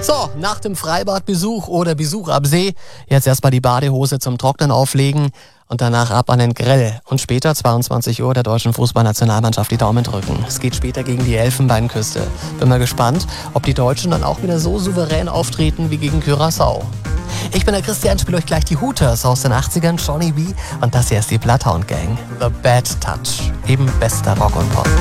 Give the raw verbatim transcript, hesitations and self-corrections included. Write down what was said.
So, nach dem Freibadbesuch oder Besuch am See jetzt erstmal die Badehose zum Trocknen auflegen und danach ab an den Grill. Und später, zweiundzwanzig Uhr, der deutschen Fußballnationalmannschaft die Daumen drücken. Es geht später gegen die Elfenbeinküste. Bin mal gespannt, ob die Deutschen dann auch wieder so souverän auftreten wie gegen Curaçao. Ich bin der Christian, spiele euch gleich die Hooters aus den achtzigern, Johnny B. Und das hier ist die Bloodhound Gang. The Bad Touch. Eben bester Rock und Pop.